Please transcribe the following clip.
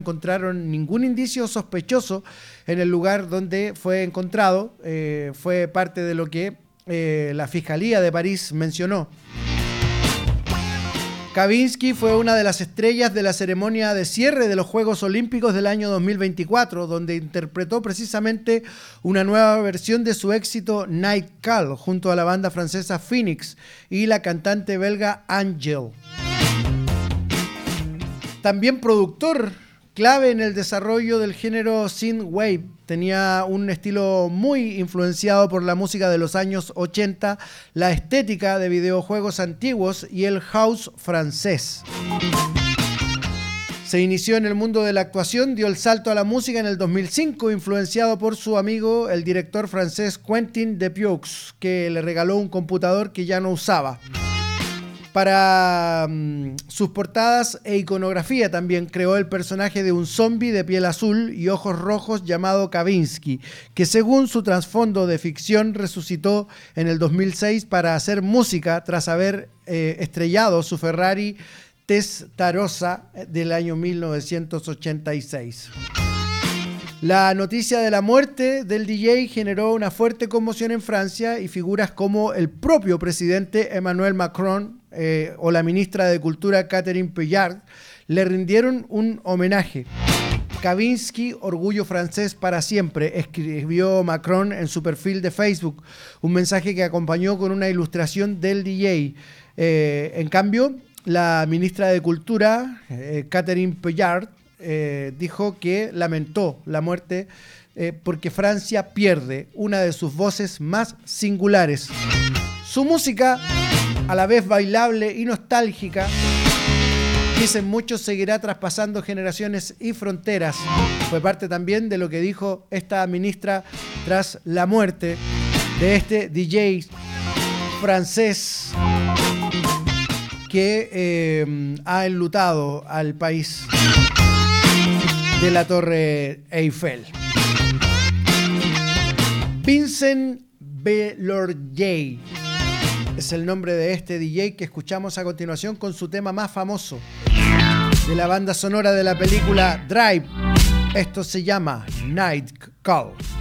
encontraron ningún indicio sospechoso en el lugar donde fue encontrado. Fue parte de lo que la Fiscalía de París mencionó. Kavinsky fue una de las estrellas de la ceremonia de cierre de los Juegos Olímpicos del año 2024, donde interpretó precisamente una nueva versión de su éxito Night Call junto a la banda francesa Phoenix y la cantante belga Angèle. También productor clave en el desarrollo del género synthwave. Tenía un estilo muy influenciado por la música de los años 80, la estética de videojuegos antiguos y el house francés. Se inició en el mundo de la actuación, dio el salto a la música en el 2005, influenciado por su amigo, el director francés Quentin Dupieux, que le regaló un computador que ya no usaba. Para sus portadas e iconografía también creó el personaje de un zombie de piel azul y ojos rojos llamado Kavinsky, que según su trasfondo de ficción resucitó en el 2006 para hacer música tras haber estrellado su Ferrari Testarossa del año 1986. La noticia de la muerte del DJ generó una fuerte conmoción en Francia y figuras como el propio presidente Emmanuel Macron o la ministra de Cultura Catherine Pellard le rindieron un homenaje. Kavinsky, orgullo francés para siempre, escribió Macron en su perfil de Facebook, un mensaje que acompañó con una ilustración del DJ. En cambio, la ministra de Cultura, Catherine Pellard, dijo que lamentó la muerte porque Francia pierde una de sus voces más singulares. Su música, a la vez bailable y nostálgica, dicen muchos, seguirá traspasando generaciones y fronteras. Fue parte también de lo que dijo esta ministra tras la muerte de este DJ francés que ha enlutado al país de la Torre Eiffel. Vincent Belorgey es el nombre de este DJ que escuchamos a continuación con su tema más famoso de la banda sonora de la película Drive. Esto se llama Night Call.